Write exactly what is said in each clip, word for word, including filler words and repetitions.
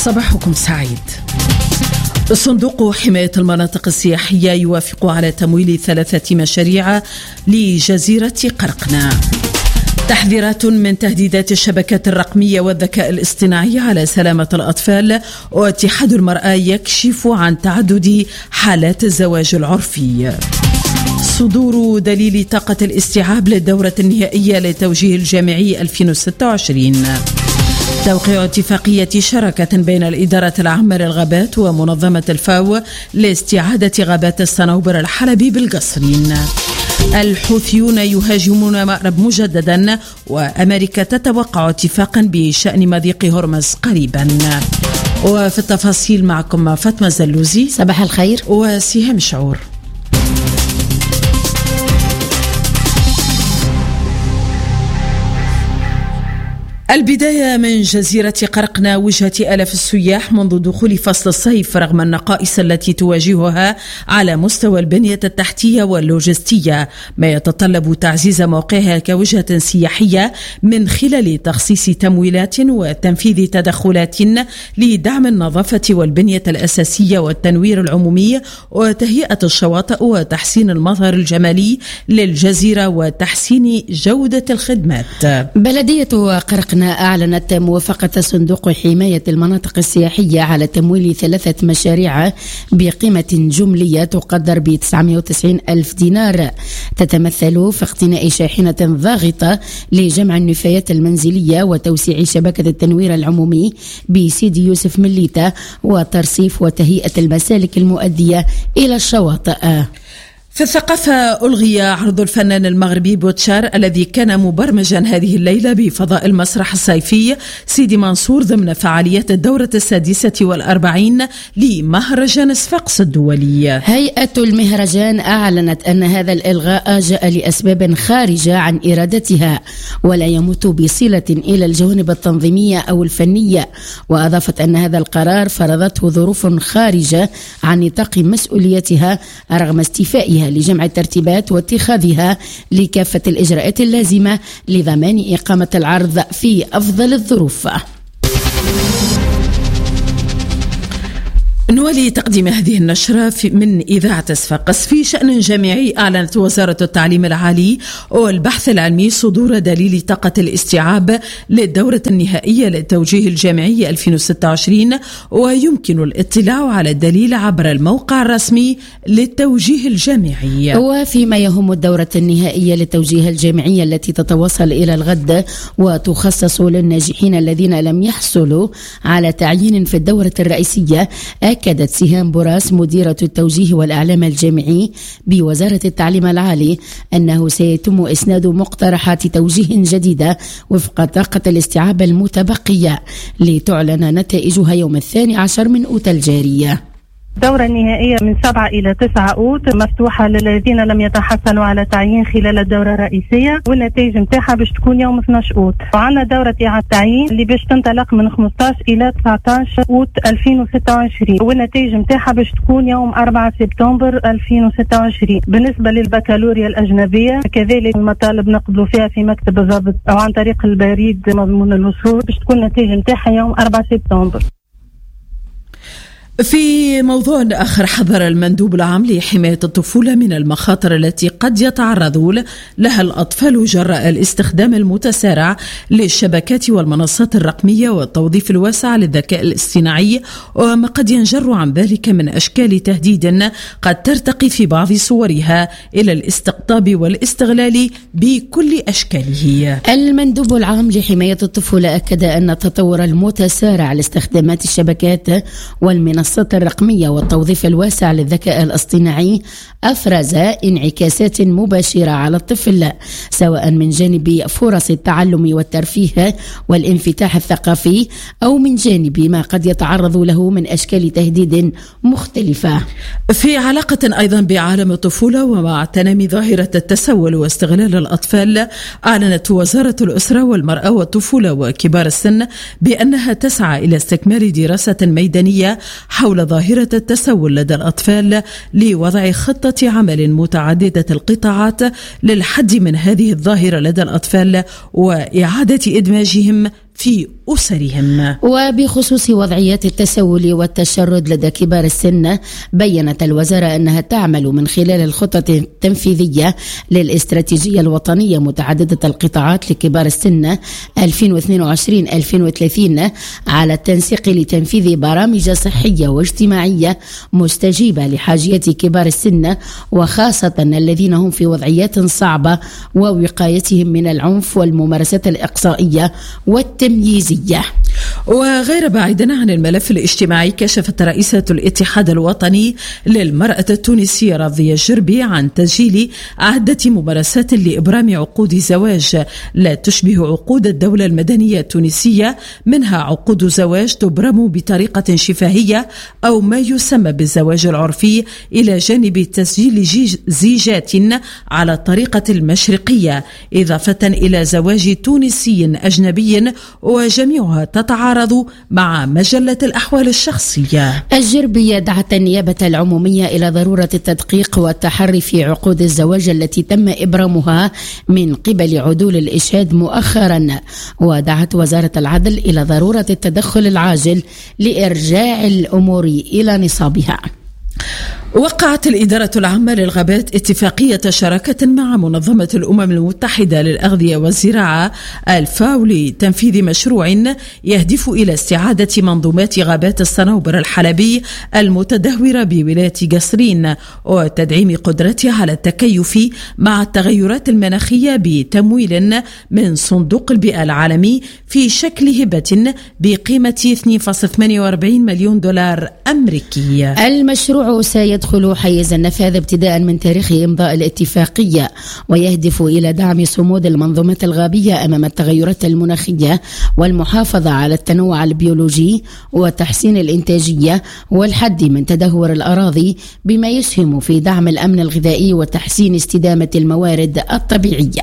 صباحكم سعيد. صندوق حماية المناطق السياحية يوافق على تمويل ثلاثة مشاريع لجزيرة قرقنة. تحذيرات من تهديدات الشبكات الرقمية والذكاء الاصطناعي على سلامة الأطفال، واتحاد المرأة يكشف عن تعدد حالات الزواج العرفي. صدور دليل طاقة الاستيعاب للدورة النهائية للتوجيه الجامعي ألفين وستة وعشرين. توقيع اتفاقية شراكة بين الإدارة العامة للغابات ومنظمة الفاو لاستعادة غابات الصنوبر الحلبي بالقصرين. الحوثيون يهاجمون مأرب مجددا، وأمريكا تتوقع اتفاقا بشأن مضيق هرمز قريبا. وفي التفاصيل معكم فاطمة زلوزي. صباح الخير. وسهام شعور. البداية من جزيرة قرقنة، وجهة آلاف السياح منذ دخول فصل الصيف رغم النقائص التي تواجهها على مستوى البنية التحتية واللوجستية، ما يتطلب تعزيز موقعها كوجهة سياحية من خلال تخصيص تمويلات وتنفيذ تدخلات لدعم النظافة والبنية الأساسية والتنوير العمومي وتهيئة الشواطئ وتحسين المظهر الجمالي للجزيرة وتحسين جودة الخدمات. بلدية قرقنة أعلنت موافقة صندوق حماية المناطق السياحية على تمويل ثلاثة مشاريع بقيمة جملية تقدر ب تسعمائة وتسعين ألف دينار، تتمثل في اقتناء شاحنة ضاغطة لجمع النفايات المنزلية وتوسيع شبكة التنوير العمومي بسيدي يوسف مليتة وترصيف وتهيئة المسالك المؤدية إلى الشواطئ. في الثقافة ألغي عرض الفنان المغربي بوتشار الذي كان مبرمجا هذه الليلة بفضاء المسرح الصيفي سيدي منصور ضمن فعاليات الدورة السادسة والأربعين لمهرجان صفاقس الدولي. هيئة المهرجان أعلنت أن هذا الإلغاء جاء لأسباب خارجة عن إرادتها ولا يمت بصلة إلى الجوانب التنظيمية أو الفنية، وأضافت أن هذا القرار فرضته ظروف خارجة عن نطاق مسؤوليتها رغم استيفائها لجمع الترتيبات واتخاذها لكافة الإجراءات اللازمة لضمان إقامة العرض في أفضل الظروف. نولي تقديم هذه النشرة من إذاعة صفاقس. في شأن جامعي، أعلنت وزارة التعليم العالي والبحث العلمي صدور دليل طاقة الاستيعاب للدورة النهائية للتوجيه الجامعي ألفين وستة وعشرين، ويمكن الاطلاع على الدليل عبر الموقع الرسمي للتوجيه الجامعي. وفيما يهم الدورة النهائية للتوجيه الجامعي التي تتواصل إلى الغد وتخصص للناجحين الذين لم يحصلوا على تعيين في الدورة الرئيسية، أكدت سهام براس مديرة التوجيه والإعلام الجامعي بوزارة التعليم العالي أنه سيتم إسناد مقترحات توجيه جديدة وفق طاقة الاستيعاب المتبقية لتعلن نتائجها يوم الثاني عشر من أوت الجارية. الدورة النهائية من سبعة إلى تسعة أوت مفتوحة للذين لم يتحصلوا على تعيين خلال الدورة الرئيسية، والنتائج متاحة باش تكون يوم اثني عشر أوت. وعندنا دورة إعادة تعيين اللي باش تنطلق من خمسة عشر إلى تسعة عشر أوت ألفين وستة وعشرين، والنتائج متاحة باش تكون يوم أربعة سبتمبر ألفين وستة وعشرين. بالنسبة للبكالوريا الأجنبية كذلك المطالب نقبلوا فيها في مكتب الضابط أو عن طريق البريد مضمون الوصول باش تكون النتائج متاحة يوم أربعة سبتمبر. في موضوع آخر، حذر المندوب العام لحماية الطفولة من المخاطر التي قد يتعرض لها الأطفال جراء الاستخدام المتسارع للشبكات والمنصات الرقمية والتوظيف الواسع للذكاء الاصطناعي، وما قد ينجر عن ذلك من أشكال تهديد قد ترتقي في بعض صورها إلى الاستقطاب والاستغلال بكل أشكاله. المندوب العام لحماية الطفولة أكد أن التطور المتسارع لاستخدامات الشبكات والمنصات الرقمية والتوظيف الواسع للذكاء الاصطناعي أفرز انعكاسات مباشرة على الطفل، سواء من جانب فرص التعلم والترفيه والانفتاح الثقافي أو من جانب ما قد يتعرض له من أشكال تهديد مختلفة. في علاقة أيضا بعالم الطفولة ومع تنامي ظاهرة التسول واستغلال الأطفال، أعلنت وزارة الأسرة والمرأة والطفولة وكبار السن بأنها تسعى إلى استكمال دراسة ميدانية حول ظاهرة التسول لدى الأطفال لوضع خطة عمل متعددة القطاعات للحد من هذه الظاهرة لدى الأطفال وإعادة إدماجهم في أسرهم. وبخصوص وضعيات التسول والتشرد لدى كبار السن، بيّنت الوزارة أنها تعمل من خلال الخطط التنفيذية للاستراتيجية الوطنية متعددة القطاعات لكبار السن ألفين واثنين وعشرين ألفين وثلاثين على التنسيق لتنفيذ برامج صحية واجتماعية مستجيبة لحاجيات كبار السن، وخاصة الذين هم في وضعيات صعبة، ووقايتهم من العنف والممارسات الإقصائية والتمييزية. وغير بعيدا عن الملف الاجتماعي، كشفت رئيسة الاتحاد الوطني للمرأة التونسية راضية الجربي عن تسجيل عدة ممارسات لإبرام عقود زواج لا تشبه عقود الدولة المدنية التونسية، منها عقود زواج تبرم بطريقة شفهية أو ما يسمى بالزواج العرفي، إلى جانب تسجيل زيجات على الطريقة المشرقية، إضافة إلى زواج تونسي أجنبي، وجميعها تتعارض مع مجلة الأحوال الشخصية. الجربية دعت النيابة العمومية إلى ضرورة التدقيق والتحري في عقود الزواج التي تم إبرامها من قبل عدول الإشهاد مؤخرا، ودعت وزارة العدل إلى ضرورة التدخل العاجل لإرجاع الأمور إلى نصابها. وقعت الإدارة العامة للغابات اتفاقية شراكة مع منظمة الأمم المتحدة للأغذية والزراعة الفاو لتنفيذ مشروع يهدف إلى استعادة منظومات غابات الصنوبر الحلبي المتدهورة بولاية قصرين، وتدعيم قدرتها على التكيف مع التغيرات المناخية بتمويل من صندوق البيئة العالمي في شكل هبة بقيمة اثنين فاصلة ثمانية وأربعين مليون دولار أمريكي. المشروع سيد يدخل حيز النفاذ ابتداء من تاريخ إمضاء الاتفاقية، ويهدف إلى دعم صمود المنظومة الغابية أمام التغيرات المناخية والمحافظة على التنوع البيولوجي وتحسين الإنتاجية والحد من تدهور الأراضي، بما يسهم في دعم الأمن الغذائي وتحسين استدامة الموارد الطبيعية.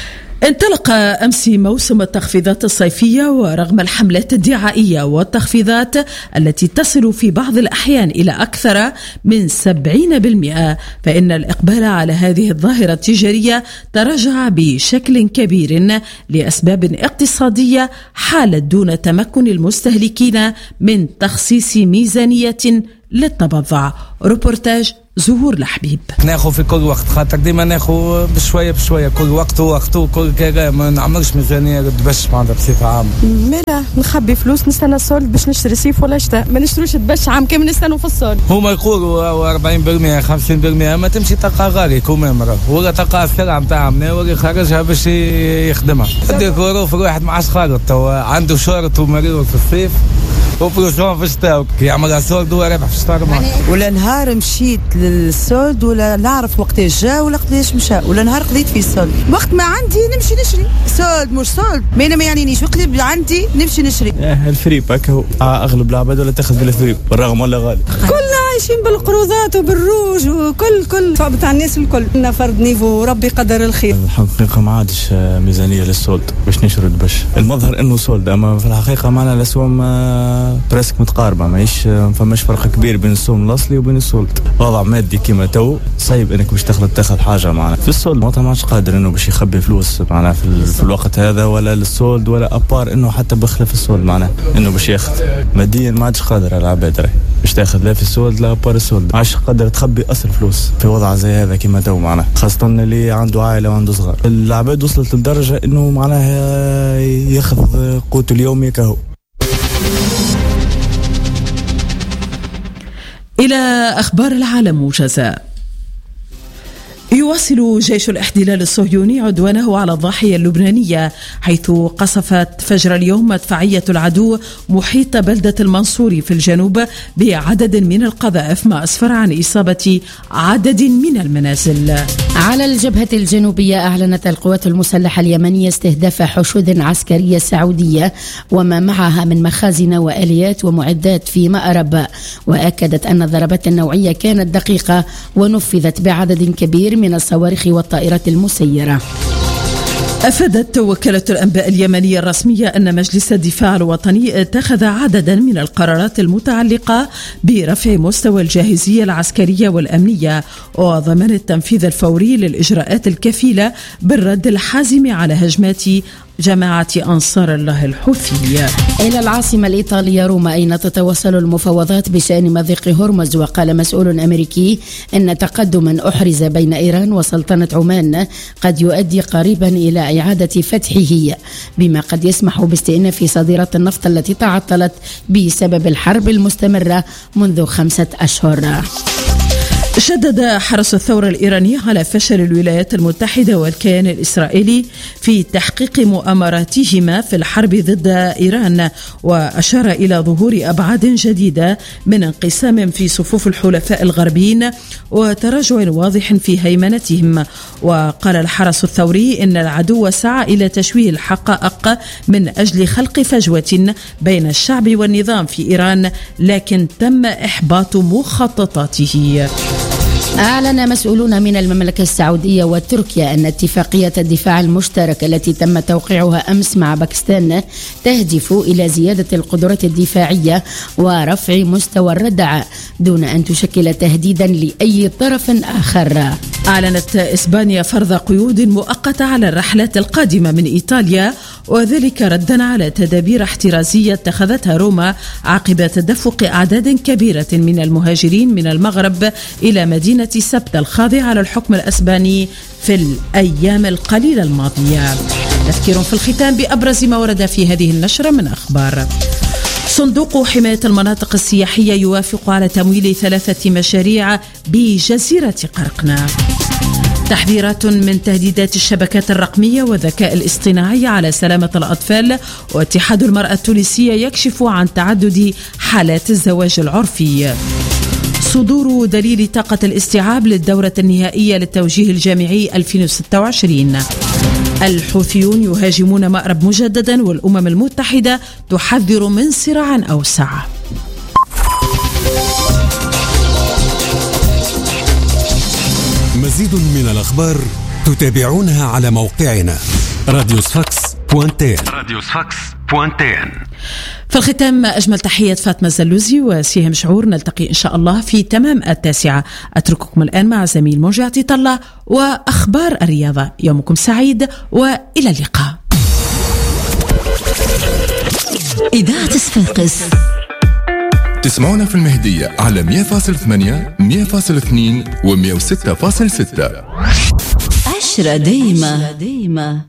انطلق أمس موسم التخفيضات الصيفية، ورغم الحملات الدعائية والتخفيضات التي تصل في بعض الأحيان إلى أكثر من سبعين بالمئة، فإن الإقبال على هذه الظاهرة التجارية تراجع بشكل كبير لأسباب اقتصادية حالت دون تمكن المستهلكين من تخصيص ميزانية للتبضع. روبورتاج زهور الحبيب. ناخذ في كل وقت، خاطر ديما ناخذ بشويه بشويه، كل وقت ووقته، كل كذا ما نعملش ميزانيه باش معناتها بصفه عامه. مالا نخبي فلوس نستنى السولد باش نشتري صيف ولا شتاء، ما نشتروش باش عام كامل نستنوا في السولد. هما يقولوا أربعين بالمئة خمسين بالمئة، ما تمشي تلقى غالي كومام ولا تلقى السلعه نتاع مناول يخرجها باش يخدمها. الديكور في واحد ما عادش خالط، عنده شورت ومريض في الصيف وبروجون في الشتاء يعملها سولد ورابح في الشهر. ولا نهار مشيت للسولد ولا نعرف وقتاش جا ولا قداش مشى، ولا نهار قضيت في السولد، وقت ما عندي نمشي نشري سولد مش سولد، ما انا ما يعنينيش وقت عندي نمشي نشري. اه الفريب هكا هو اغلب العباد ولا تاخذ بالفريب بالرغم ولا غالي. كلنا عايشين بالقروضات وبالروج وكل كل صعب تاع الناس الكل. لنا فرد نيفو ربي قدر الخير. الحقيقه ما عادش ميزانيه للسولد باش نشرد، باش المظهر انه سولد، اما في الحقيقه معنا الاسوم برسك متقاربه، ماهيش فماش فرق كبير بين السوم الاصلي وبين السولد. وضع مادي كيما تو صعيب انك باش تاخذ تاخذ حاجه معنا في السولد، ما عادش قادر انه باش يخبي فلوس معنا في, في الوقت هذا، ولا للسولد ولا ابار انه حتى بخلاف السولد معنا انه باش ياخذ ماديا، ما عادش قادر على العباد راهي باش تاخذ لا في السولد لا ابار السولد، ما عادش قادر تخبي اصل فلوس في وضع زي هذا كيما تو معنا، خاصه اللي عنده عائله وعنده صغار. العباد وصلت لدرجه انه معناها ياخذ قوته اليومي كهو. إلى أخبار العالم موجزة. يواصل جيش الاحتلال الصهيوني عدوانه على الضاحية اللبنانية، حيث قصفت فجر اليوم مدفعية العدو محيط بلدة المنصوري في الجنوب بعدد من القذائف، ما أسفر عن إصابة عدد من المنازل. على الجبهة الجنوبية أعلنت القوات المسلحة اليمنية استهداف حشود عسكرية سعودية وما معها من مخازن وآليات ومعدات في مأرب، وأكدت أن الضربات النوعية كانت دقيقة ونفذت بعدد كبير من الصواريخ والطائرات المسيرة. أفادت وكالة الأنباء اليمنية الرسمية أن مجلس الدفاع الوطني اتخذ عددا من القرارات المتعلقة برفع مستوى الجاهزية العسكرية والأمنية وضمان التنفيذ الفوري للإجراءات الكفيلة بالرد الحازم على هجمات جماعة أنصار الله الحوثي. إلى العاصمة الإيطالية روما أين تتواصل المفاوضات بشأن مضيق هرمز، وقال مسؤول أمريكي أن تقدما أحرز بين إيران وسلطنة عمان قد يؤدي قريبا إلى إعادة فتحه، بما قد يسمح باستئناف صادرات النفط التي تعطلت بسبب الحرب المستمرة منذ خمسة أشهر. شدد حرس الثورة الإيراني على فشل الولايات المتحدة والكيان الإسرائيلي في تحقيق مؤامراتهما في الحرب ضد إيران، وأشار إلى ظهور أبعاد جديدة من انقسام في صفوف الحلفاء الغربيين وتراجع واضح في هيمنتهم. وقال الحرس الثوري إن العدو سعى إلى تشويه الحقائق من أجل خلق فجوة بين الشعب والنظام في إيران، لكن تم إحباط مخططاته. أعلن مسؤولون من المملكة السعودية وتركيا أن اتفاقية الدفاع المشترك التي تم توقيعها أمس مع باكستان تهدف إلى زيادة القدرات الدفاعية ورفع مستوى الردع دون أن تشكل تهديدا لأي طرف آخر. أعلنت إسبانيا فرض قيود مؤقتة على الرحلات القادمة من إيطاليا، وذلك ردا على تدابير احترازية اتخذتها روما عقب تدفق أعداد كبيرة من المهاجرين من المغرب إلى مدينة سبتة الخاضعة على الحكم الأسباني في الأيام القليلة الماضية. تذكير في الختام بأبرز ما ورد في هذه النشرة من أخبار. صندوق حماية المناطق السياحية يوافق على تمويل ثلاثة مشاريع بجزيرة قرقنة. تحذيرات من تهديدات الشبكات الرقمية والذكاء الاصطناعي على سلامة الأطفال، واتحاد المرأة التونسية يكشف عن تعدد حالات الزواج العرفي. صدور دليل طاقة الاستيعاب للدورة النهائية للتوجيه الجامعي ألفين وستة وعشرين. الحوثيون يهاجمون مأرب مجددا، والأمم المتحدة تحذر من صراع أوسع. مزيد من الأخبار تتابعونها على موقعنا راديو صفاقس بوانتين. راديو صفاقس بوانتين. في الختام أجمل تحية فاطمة الزلوزي وسيهم شعور، نلتقي إن شاء الله في تمام التاسعة. أترككم الآن مع زميل موجة طلة وأخبار الرياضة. يومكم سعيد وإلى اللقاء. إذاعة صفاقس تسمعونا في المهدية على مية فاصلة ثمانية مية فاصلة اثنين و مية وستة فاصلة ستة. عشرة دايمة دايمة.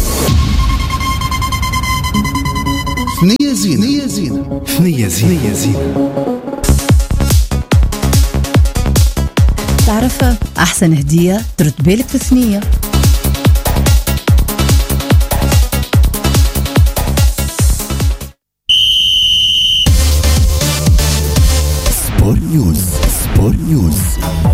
ثنية زينة ثنية زينة زينة. تعرف أحسن هدية ترد بالك في ثنية. سبور نيوز. سبور نيوز.